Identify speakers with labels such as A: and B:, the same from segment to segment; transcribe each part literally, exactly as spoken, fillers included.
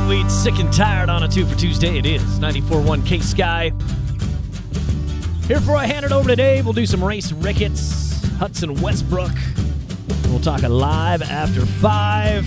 A: Ragweed, Sick and Tired on a two for Tuesday. It is ninety-four point one K-Sky. Here before I hand it over to Dave, we'll do some Race Ricketts, Hudson Westbrook. We'll talk live after five.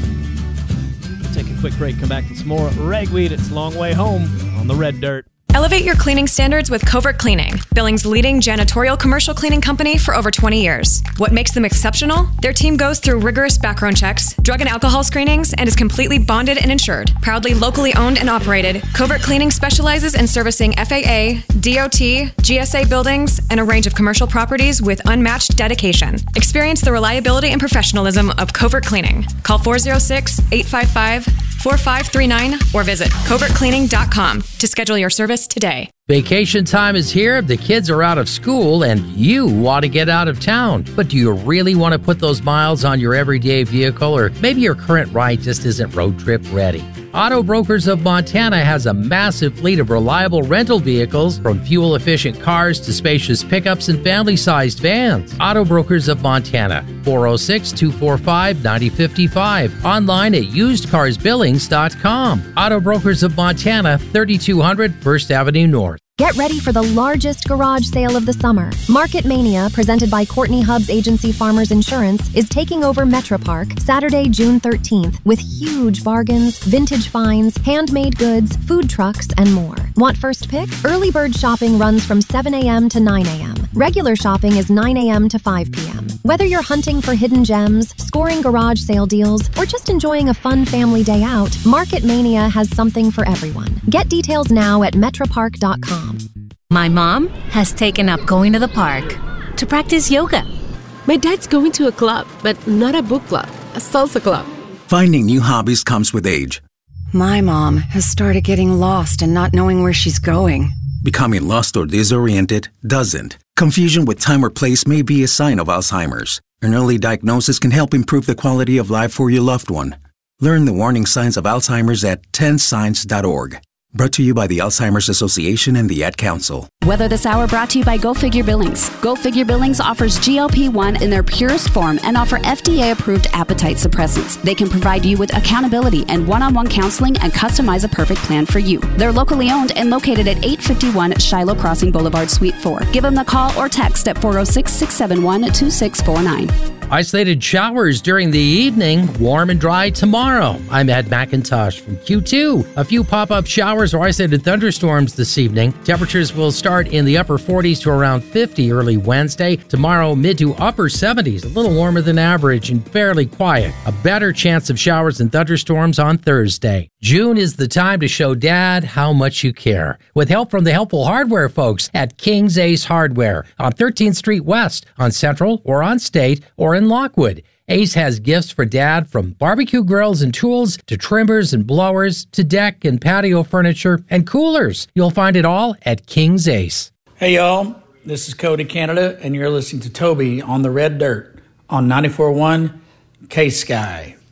A: Take a quick break, come back with some more Ragweed. It's a long way home on the red dirt.
B: Elevate your cleaning standards with Covert Cleaning, Billings' leading janitorial commercial cleaning company for over twenty years. What makes them exceptional? Their team goes through rigorous background checks, drug and alcohol screenings, and is completely bonded and insured. Proudly locally owned and operated, Covert Cleaning specializes in servicing F A A, D O T, G S A buildings, and a range of commercial properties with unmatched dedication. Experience the reliability and professionalism of Covert Cleaning. Call four oh six, eight five five, four five three nine or visit covert cleaning dot com to schedule your service today.
C: Vacation time is here. The kids are out of school and you want to get out of town. But do you really want to put those miles on your everyday vehicle, or maybe your current ride just isn't road trip ready? Auto Brokers of Montana has a massive fleet of reliable rental vehicles, from fuel-efficient cars to spacious pickups and family-sized vans. Auto Brokers of Montana, four oh six, two four five, nine oh five five. Online at used cars billings dot com. Auto Brokers of Montana, thirty-two hundred First Avenue North.
D: Get ready for the largest garage sale of the summer. Market Mania, presented by Courtney Hubbs Agency Farmers Insurance, is taking over Metro Park Saturday, June thirteenth, with huge bargains, vintage finds, handmade goods, food trucks, and more. Want first pick? Early bird shopping runs from seven a.m. to nine a.m. Regular shopping is nine a.m. to five p.m. Whether you're hunting for hidden gems, scoring garage sale deals, or just enjoying a fun family day out, Market Mania has something for everyone. Get details now at metropark dot com.
E: My mom has taken up going to the park to practice yoga.
F: My dad's going to a club, but not a book club, a salsa club.
G: Finding new hobbies comes with age.
H: My mom has started getting lost and not knowing where she's going.
G: Becoming lost or disoriented doesn't. Confusion with time or place may be a sign of Alzheimer's. An early diagnosis can help improve the quality of life for your loved one. Learn the warning signs of Alzheimer's at ten signs dot org. Brought to you by the Alzheimer's Association and the Ad Council.
I: Weather This Hour brought to you by Go Figure Billings. Go Figure Billings offers G L P one in their purest form and offer F D A-approved appetite suppressants. They can provide you with accountability and one-on-one counseling and customize a perfect plan for you. They're locally owned and located at eight fifty-one Shiloh Crossing Boulevard, Suite four. Give them a call or text at four oh six, six seven one, two six four nine.
C: Isolated showers during the evening, warm and dry tomorrow. I'm Ed McIntosh from Q two. A few pop-up showers or isolated thunderstorms this evening. Temperatures will start in the upper forties to around fifty early Wednesday. Tomorrow, mid to upper seventies, a little warmer than average and fairly quiet. A better chance of showers and thunderstorms on Thursday. June is the time to show Dad how much you care, with help from the helpful hardware folks at King's Ace Hardware on thirteenth Street West, on Central or on State or in Lockwood. Ace has gifts for Dad, from barbecue grills and tools to trimmers and blowers to deck and patio furniture and coolers. You'll find it all at King's Ace.
J: Hey y'all, this is Cody Canada, and you're listening to Toby on the Red Dirt on ninety-four point one K-Sky.